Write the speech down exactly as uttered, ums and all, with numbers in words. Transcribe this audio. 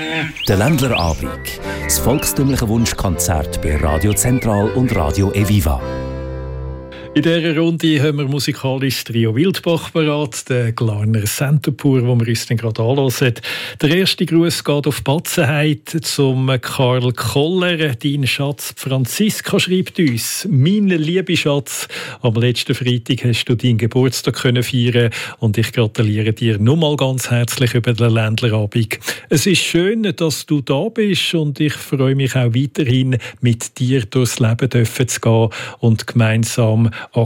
Der Ländlerabend. Das volkstümliche Wunschkonzert bei Radio Zentral und Radio Eviva. In dieser Runde haben wir musikalisch Trio Wildbach parat, den Glarner Centerpur, den wir uns dann gerade anhören. Der erste Gruß geht auf Batzenheit zum Karl Koller. Dein Schatz Franziska schreibt uns: «Mein lieber Schatz, am letzten Freitag hast du deinen Geburtstag können feiern und ich gratuliere dir nochmal ganz herzlich über den Ländlerabend. Es ist schön, dass du da bist und ich freue mich auch weiterhin, mit dir durchs Leben dürfen zu gehen und gemeinsam